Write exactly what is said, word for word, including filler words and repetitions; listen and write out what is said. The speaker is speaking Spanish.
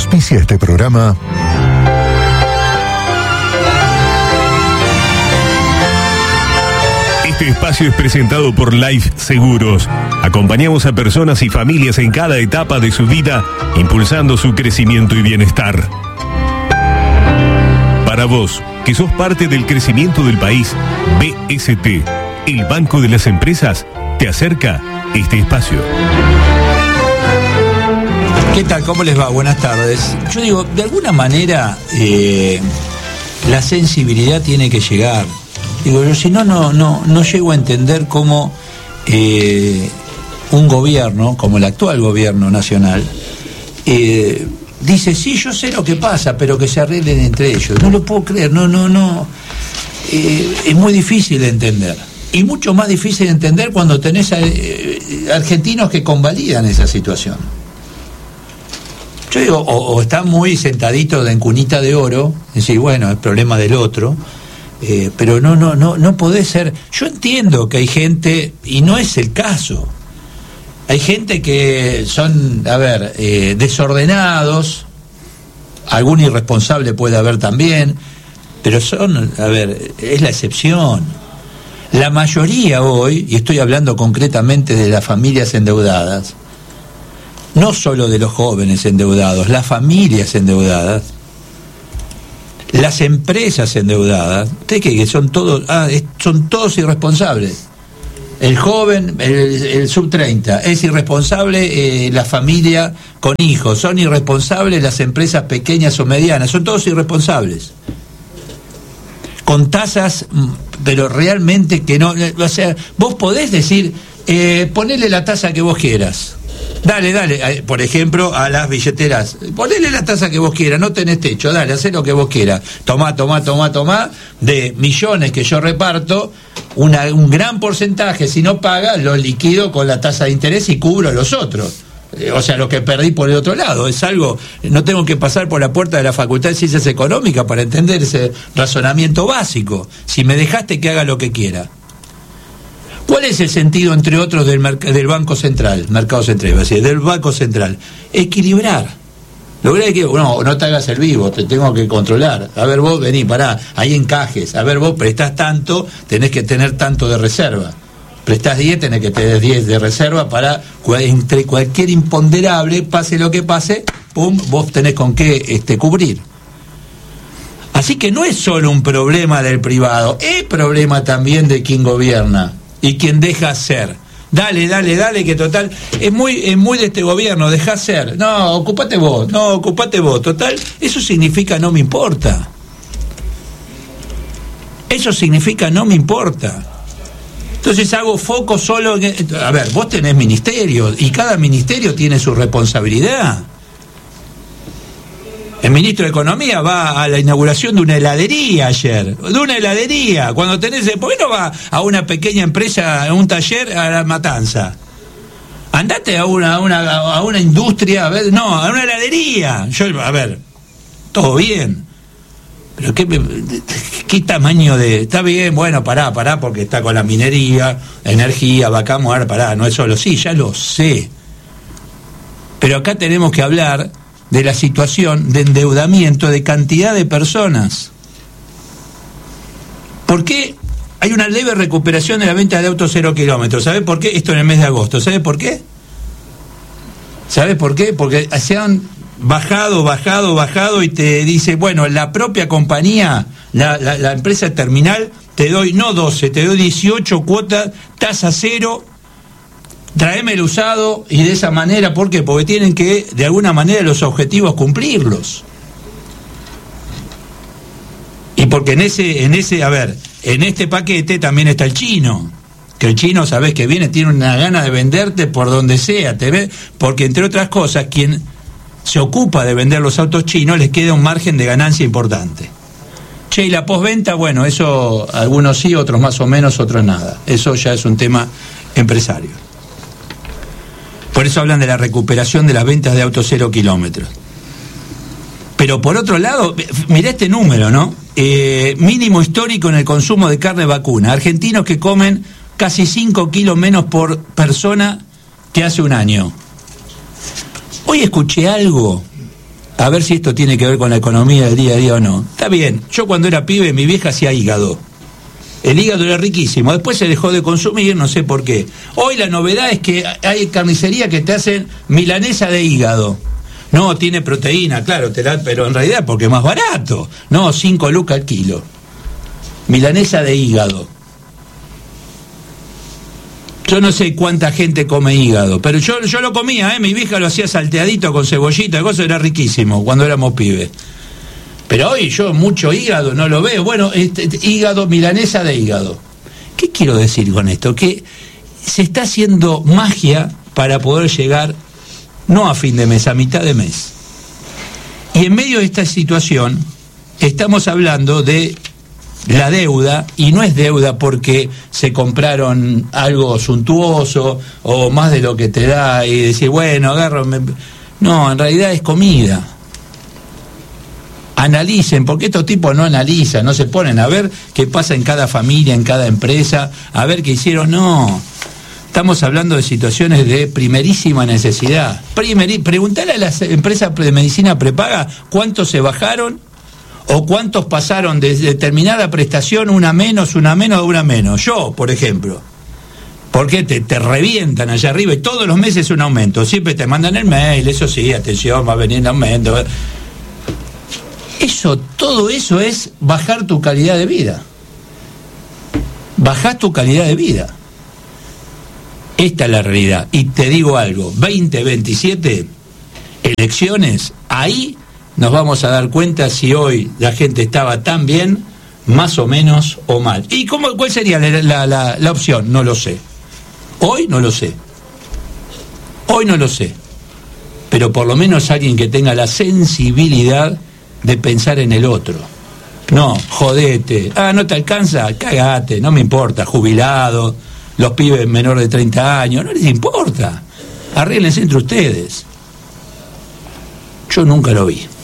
Auspicia este programa. Este espacio es presentado por Life Seguros. Acompañamos a personas y familias en cada etapa de su vida, impulsando su crecimiento y bienestar. Para vos, que sos parte del crecimiento del país, B S T, el Banco de las Empresas, te acerca este espacio. ¿Qué tal? ¿Cómo les va? Buenas tardes. Yo digo, de alguna manera, eh, la sensibilidad tiene que llegar. Digo, yo si no, no, no, no llego a entender cómo eh, un gobierno, como el actual gobierno nacional, eh, dice, sí, yo sé lo que pasa, pero que se arreglen entre ellos. No lo puedo creer, no, no, no. Eh, es muy difícil de entender. Y mucho más difícil de entender cuando tenés a, eh, argentinos que convalidan esa situación. Yo digo, o, o están muy sentaditos en cunita de oro, decir, bueno, el problema del otro. Eh, pero no, no, no, no podés ser. Yo entiendo que hay gente, y no es el caso, hay gente que son, a ver, eh, desordenados, algún irresponsable puede haber también, pero son, a ver, es la excepción. La mayoría hoy, y estoy hablando concretamente de las familias endeudadas, no solo de los jóvenes endeudados, las familias endeudadas, las empresas endeudadas, ustedes que son todos, ah, son todos irresponsables. El joven, el, el sub treinta, es irresponsable, eh, la familia con hijos, son irresponsables las empresas pequeñas o medianas, son todos irresponsables. Con tasas, pero realmente que no, o sea, vos podés decir, eh, ponele la tasa que vos quieras. Dale, dale, por ejemplo, a las billeteras, ponele la tasa que vos quieras, no tenés techo, dale, hacé lo que vos quieras. Tomá, tomá, tomá, tomá, de millones que yo reparto, una, un gran porcentaje, si no paga, lo liquido con la tasa de interés y cubro los otros. Eh, o sea, lo que perdí por el otro lado. Es algo, no tengo que pasar por la puerta de la Facultad de Ciencias Económicas para entender ese razonamiento básico. Si me dejaste que haga lo que quiera. ¿Cuál es el sentido, entre otros, del, del Banco Central, Mercado Central, iba a decir, del Banco Central? Equilibrar. Lograr que, no, no te hagas el vivo, te tengo que controlar. A ver, vos vení, pará, hay encajes. A ver, vos prestás tanto, tenés que tener tanto de reserva. Prestás diez, tenés que tener diez de reserva para, entre cualquier imponderable, pase lo que pase, pum, vos tenés con qué este, cubrir. Así que no es solo un problema del privado, es problema también de quien gobierna y quien deja hacer. Dale, dale, dale, que total, es muy, es muy de este gobierno, deja hacer. No, ocupate vos, no, ocupate vos, total, eso significa no me importa. Eso significa no me importa. Entonces hago foco solo en... A ver, vos tenés ministerios y cada ministerio tiene su responsabilidad. El ministro de Economía va a la inauguración de una heladería ayer, de una heladería, cuando tenés, ¿por qué no va a una pequeña empresa, a un taller, a La Matanza? Andate a una, a una, a una industria, a ver, no, a una heladería. Yo, a ver, todo bien, pero qué, qué tamaño de, está bien, bueno, pará, pará, porque está con la minería, energía, vacamos, ahora pará, no es solo, sí, ya lo sé, pero acá tenemos que hablar de la situación de endeudamiento de cantidad de personas. ¿Por qué hay una leve recuperación de la venta de autos cero kilómetros? ¿Sabe por qué? Esto en el mes de agosto. ¿Sabe por qué? ¿Sabe por qué? Porque se han bajado, bajado, bajado y te dice, bueno, la propia compañía, la, la, la empresa terminal, te doy no doce, te doy dieciocho cuotas, tasa cero, traeme el usado, y de esa manera, ¿por qué? Porque tienen que, de alguna manera, los objetivos cumplirlos. Y porque en ese, en ese, a ver, en este paquete también está el chino, que el chino, sabés que viene, tiene una gana de venderte por donde sea, te ve, porque entre otras cosas, quien se ocupa de vender los autos chinos, les queda un margen de ganancia importante. Che, y la postventa, bueno, eso, algunos sí, otros más o menos, otros nada. Eso ya es un tema empresario. Por eso hablan de la recuperación de las ventas de autos cero kilómetros. Pero por otro lado, mirá este número, ¿no? Eh, mínimo histórico en el consumo de carne vacuna. Argentinos que comen casi cinco kilos menos por persona que hace un año. Hoy escuché algo a ver si esto tiene que ver con la economía del día a día o no. Está bien, yo cuando era pibe, mi vieja hacía hígado. El hígado era riquísimo, después se dejó de consumir, no sé por qué. Hoy la novedad es que hay carnicería que te hacen milanesa de hígado. No, tiene proteína, claro, te la, pero en realidad porque es más barato. No, cinco lucas al kilo. Milanesa de hígado. Yo no sé cuánta gente come hígado, pero yo, yo lo comía, ¿eh? Mi vieja lo hacía salteadito con cebollita, cosa era riquísimo cuando éramos pibes. Pero hoy yo mucho hígado no lo veo. Bueno, este, hígado, milanesa de hígado. ¿Qué quiero decir con esto? Que se está haciendo magia para poder llegar no a fin de mes, a mitad de mes. Y en medio de esta situación estamos hablando de la deuda, y no es deuda porque se compraron algo suntuoso o más de lo que te da y decir, bueno, agarro... Me... No, en realidad es comida. Analicen, porque estos tipos no analizan, no se ponen a ver qué pasa en cada familia, en cada empresa, a ver qué hicieron. No, estamos hablando de situaciones de primerísima necesidad. Primeri... Preguntale a las empresas de medicina prepaga cuántos se bajaron o cuántos pasaron de determinada prestación, una menos, una menos, una menos. Yo, por ejemplo. Porque te, te revientan allá arriba y todos los meses un aumento. Siempre te mandan el mail, eso sí, atención, va a venir el aumento. Eso, todo eso es bajar tu calidad de vida. Bajás tu calidad de vida. Esta es la realidad. Y te digo algo, veinte veintisiete, elecciones, ahí nos vamos a dar cuenta si hoy la gente estaba tan bien, más o menos, o mal. ¿Y cómo, cuál sería la, la, la, la opción? No lo sé. Hoy no lo sé. Hoy no lo sé. Pero por lo menos alguien que tenga la sensibilidad de pensar en el otro. No, jodete. Ah, ¿no te alcanza? Cagate, no me importa. Jubilado, los pibes menores de treinta años, no les importa. Arréglense entre ustedes. Yo nunca lo vi.